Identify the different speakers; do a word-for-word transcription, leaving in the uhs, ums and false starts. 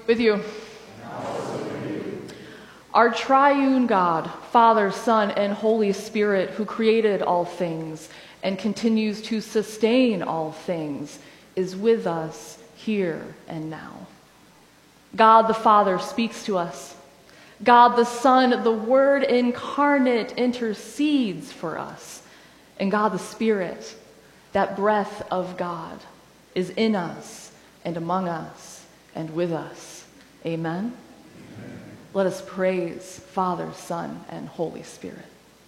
Speaker 1: With you. Our triune God, Father, Son, and Holy Spirit, who created all things and continues to sustain all things, is with us here and now. God the Father speaks to us. God the Son, the Word incarnate, intercedes for us. And God the Spirit, that breath of God, is in us and among us and with us. Amen. Let us praise Father, Son, and Holy Spirit.